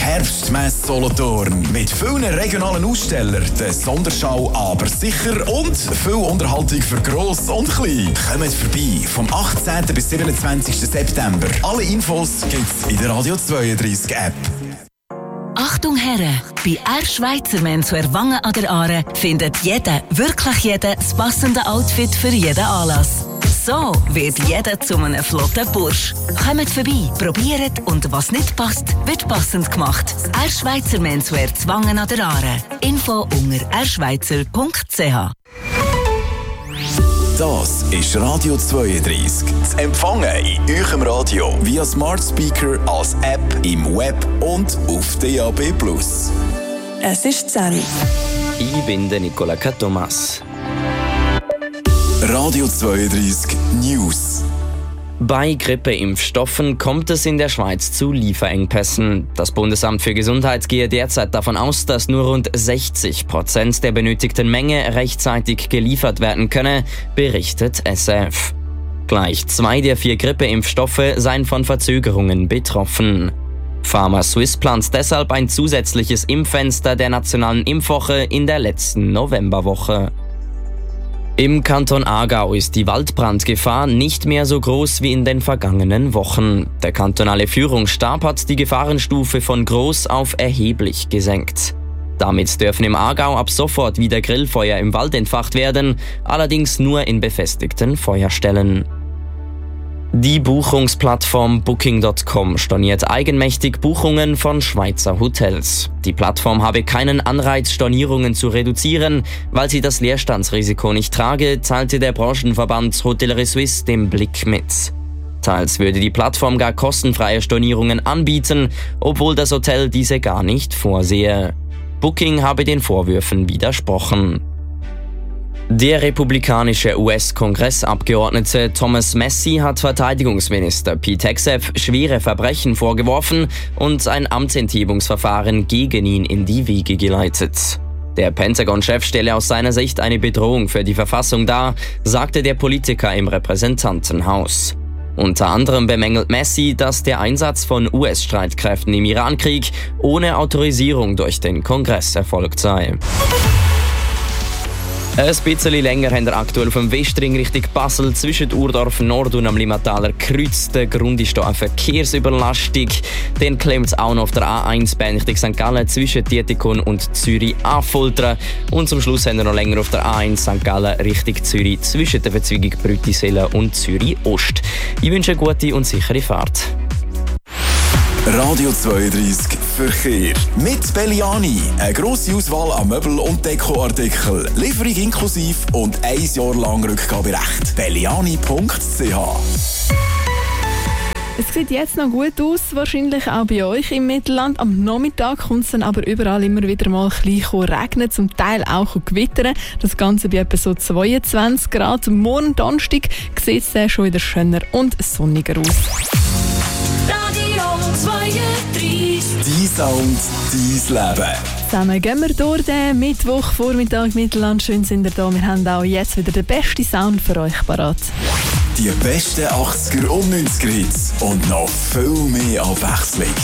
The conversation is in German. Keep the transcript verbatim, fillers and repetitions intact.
Herbstmesse Solothurn mit vielen regionalen Ausstellern, der Sonderschau aber sicher und viel Unterhaltung für Gross und Klein. Kommt vorbei vom achtzehnten bis siebenundzwanzigsten September. Alle Infos gibt's in der Radio zweiunddreißig App. Achtung Herren, bei R Schweizer Menswear Wangen an der Aare findet jeder, wirklich jeder, das passende Outfit für jeden Anlass. So wird jeder zu einem flotten Bursch. Kommt vorbei, probiert und was nicht passt, wird passend gemacht. R Schweizer Menswear Wangen an der Aare. Info unter r schweizer punkt c h. Das ist Radio zweiunddreißig. Zu empfangen in eurem Radio via Smart Speaker, als App, im Web und auf D A B plus. Es ist zehn. Ich bin der Nicola Thomas. Radio zweiunddreißig News. Bei Grippeimpfstoffen kommt es in der Schweiz zu Lieferengpässen. Das Bundesamt für Gesundheit gehe derzeit davon aus, dass nur rund sechzig Prozent der benötigten Menge rechtzeitig geliefert werden könne, berichtet S R F. Gleich zwei der vier Grippeimpfstoffe seien von Verzögerungen betroffen. Pharma Swiss plant deshalb ein zusätzliches Impffenster der nationalen Impfwoche in der letzten Novemberwoche. Im Kanton Aargau ist die Waldbrandgefahr nicht mehr so groß wie in den vergangenen Wochen. Der kantonale Führungsstab hat die Gefahrenstufe von groß auf erheblich gesenkt. Damit dürfen im Aargau ab sofort wieder Grillfeuer im Wald entfacht werden, allerdings nur in befestigten Feuerstellen. Die Buchungsplattform Booking Punkt com storniert eigenmächtig Buchungen von Schweizer Hotels. Die Plattform habe keinen Anreiz, Stornierungen zu reduzieren, weil sie das Leerstandsrisiko nicht trage, teilte der Branchenverband Hotellerie Suisse dem Blick mit. Teils würde die Plattform gar kostenfreie Stornierungen anbieten, obwohl das Hotel diese gar nicht vorsehe. Booking habe den Vorwürfen widersprochen. Der republikanische U S-Kongressabgeordnete Thomas Massie hat Verteidigungsminister Pete Hegseth schwere Verbrechen vorgeworfen und ein Amtsenthebungsverfahren gegen ihn in die Wege geleitet. Der Pentagon-Chef stelle aus seiner Sicht eine Bedrohung für die Verfassung dar, sagte der Politiker im Repräsentantenhaus. Unter anderem bemängelt Massie, dass der Einsatz von U S-Streitkräften im Irankrieg ohne Autorisierung durch den Kongress erfolgt sei. Ein bisschen länger haben wir aktuell auf dem Westring Richtung Basel zwischen Urdorf Nord und am Limmataler Kreuz. Der Grund ist hier eine Verkehrsüberlastung. Dann klemmt es auch noch auf der A eins Bahn Richtung Sankt Gallen zwischen Dietikon und Zürich Affoltern. Und zum Schluss haben wir noch länger auf der A eins Sankt Gallen Richtung Zürich zwischen der Verzweigung Brütisellen und Zürich Ost. Ich wünsche eine gute und sichere Fahrt. Radio zweiunddreißig Verkehr. Mit Belliani. Eine grosse Auswahl an Möbel- und Dekoartikeln. Lieferung inklusiv und ein Jahr lang Rückgaberecht. belliani punkt c h. Es sieht jetzt noch gut aus, wahrscheinlich auch bei euch im Mittelland. Am Nachmittag kommt es dann aber überall immer wieder mal ein bisschen regnen, zum Teil auch gewittern. Das Ganze bei etwa so zweiundzwanzig Grad. Morgen Donnerstag sieht es dann schon wieder schöner und sonniger aus. Dein Sound, dein Leben. Zusammen gehen wir durch den Mittwochvormittag Mittelland. Schön sind ihr da. Wir haben auch jetzt wieder den besten Sound für euch parat. Die besten achtziger und neunziger Hits und noch viel mehr Abwechslung.